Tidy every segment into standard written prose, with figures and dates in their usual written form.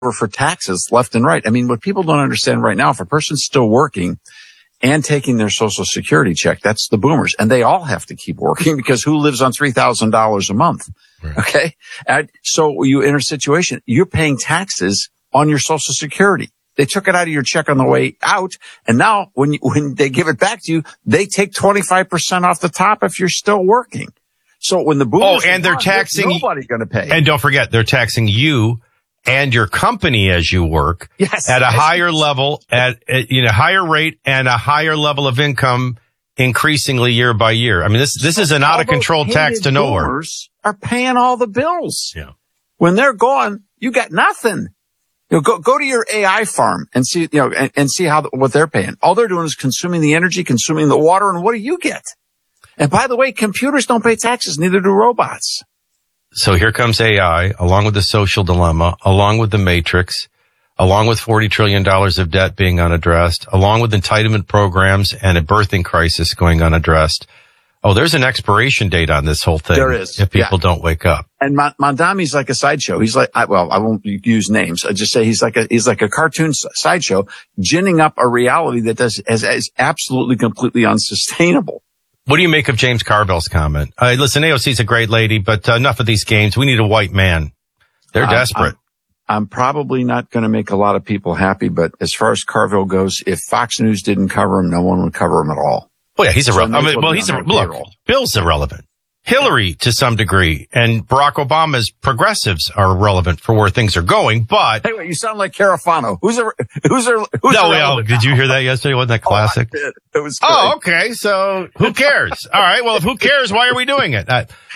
for taxes left and right. I mean, what people don't understand right now, if a person's still working and taking their Social Security check, that's the boomers. And they all have to keep working because who lives on $3,000 a month? Right. Okay. And so you in a situation, you're paying taxes on your Social Security. They took it out of your check on the way out. And now when they give it back to you, they take 25% off the top if you're still working. So when the boomers, and they're taxing, nobody going to pay. And don't forget, they're taxing you and your company as you work at a higher level, at higher rate and a higher level of income increasingly year by year. I mean, this is an out of control tax to nowhere. Boomers are paying all the bills. Yeah. When they're gone, you got nothing. Go to your AI farm and see, and see what they're paying. All they're doing is consuming the energy, consuming the water, and what do you get? And by the way, computers don't pay taxes, neither do robots. So here comes AI, along with the social dilemma, along with the matrix, along with $40 trillion of debt being unaddressed, along with entitlement programs and a birthing crisis going unaddressed. Oh, there's an expiration date on this whole thing. There is. If people don't wake up. And Mondami's like a sideshow. He's like, I won't use names. I just say he's like a cartoon sideshow, ginning up a reality that is absolutely completely unsustainable. What do you make of James Carville's comment? Listen, AOC's a great lady, but enough of these games. We need a white man. They're desperate. I'm probably not going to make a lot of people happy, but as far as Carville goes, if Fox News didn't cover him, no one would cover him at all. Well, yeah, he's irrelevant. Look, Bill's irrelevant. Hillary to some degree, and Barack Obama's progressives are relevant for where things are going, but... Hey, wait, you sound like Carafano. Who's did you hear that yesterday? Wasn't that classic? Oh, I did. It was great. Oh, okay. So who cares? All right. Well, if who cares, why are we doing it?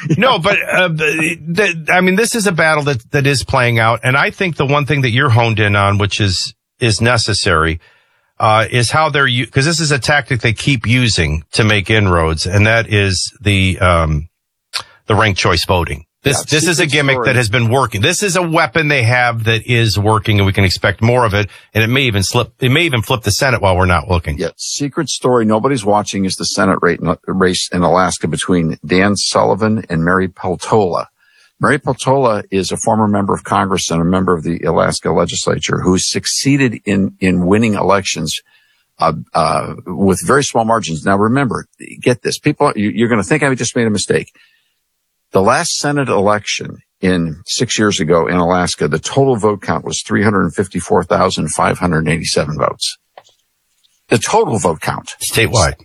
This is a battle that is playing out. And I think the one thing that you're honed in on, which is necessary, is how they're, because this is a tactic they keep using to make inroads, and that is the ranked choice voting. This is a gimmick that has been working. This is a weapon they have that is working, and we can expect more of it. And it may even flip the Senate while we're not looking. Yeah. Secret story nobody's watching is the Senate race in Alaska between Dan Sullivan and Mary Peltola. Mary Peltola is a former member of Congress and a member of the Alaska legislature who succeeded in winning elections with very small margins. Now remember, get this. People, you're going to think I just made a mistake. The last Senate election 6 years ago in Alaska, the total vote count was 354,587 votes. The total vote count. Statewide.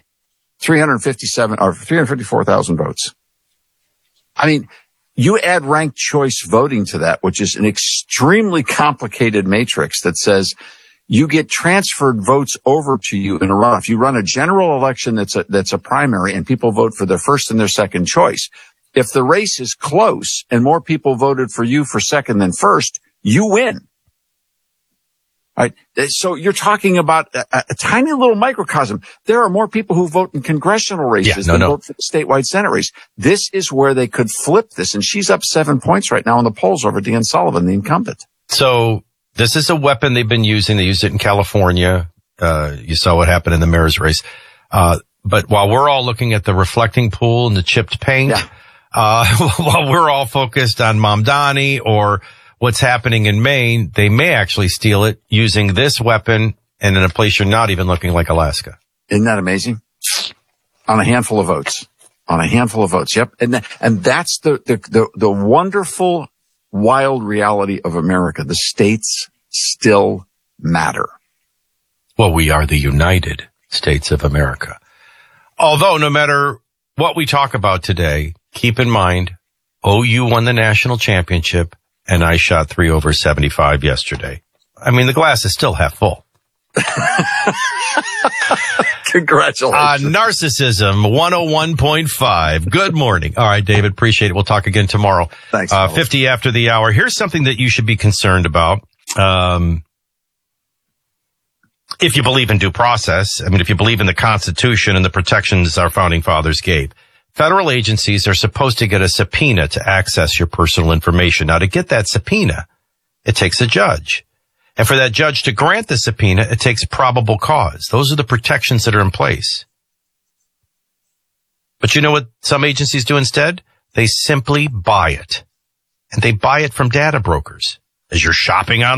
354,000 votes. I mean, you add ranked choice voting to that, which is an extremely complicated matrix that says you get transferred votes over to you in a runoff. You run a general election that's a primary and people vote for their first and their second choice. If the race is close and more people voted for you for second than first, you win. Right? So you're talking about a tiny little microcosm. There are more people who vote in congressional races than vote for the statewide Senate race. This is where they could flip this. And she's up 7 points right now in the polls over Dan Sullivan, the incumbent. So this is a weapon they've been using. They used it in California. You saw what happened in the mayor's race. But while we're all looking at the reflecting pool and the chipped paint, while we're all focused on Mamdani or what's happening in Maine, they may actually steal it using this weapon and in a place you're not even looking, like Alaska. Isn't that amazing? On a handful of votes. Yep. And that's the wonderful, wild reality of America. The states still matter. Well, we are the United States of America. Although no matter what we talk about today, keep in mind, OU won the national championship and I shot 3 over 75 yesterday. I mean, the glass is still half full. Congratulations. Narcissism 101.5. Good morning. All right, David, appreciate it. We'll talk again tomorrow. Thanks. 50 after the hour. Here's something that you should be concerned about. If you believe in due process, if you believe in the Constitution and the protections our founding fathers gave. Federal agencies are supposed to get a subpoena to access your personal information. Now, to get that subpoena, it takes a judge. And for that judge to grant the subpoena, it takes probable cause. Those are the protections that are in place. But you know what some agencies do instead? They simply buy it. And they buy it from data brokers. As you're shopping online.